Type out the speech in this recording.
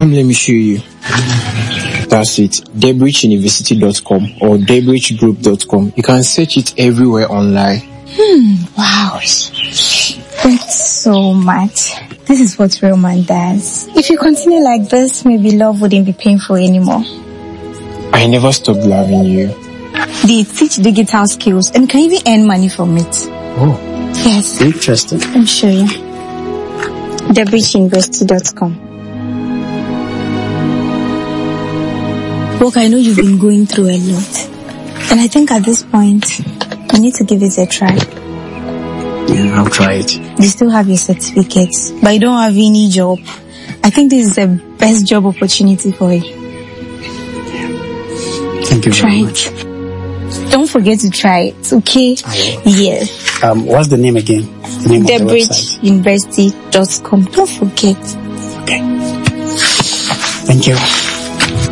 Come, let me show you. That's it. DebridgeUniversity.com or DebridgeGroup.com. You can search it everywhere online. Wow. Thanks so much. This is what real man does. If you continue like this, maybe love wouldn't be painful anymore. I never stopped loving you. They teach digital skills and can even earn money from it. Oh. Yes. Interesting. Let me show you. DebridgeUniversity.com. Look, I know you've been going through a lot. And I think at this point, you need to give it a try. Yeah, I'll try it. You still have your certificates, but you don't have any job. I think this is the best job opportunity for you. Thank you very much. Try it. Don't forget to try it, okay? Yes. What's the name again? The name of the website? DebridgeUniversity.com. Don't forget. Okay. Thank you.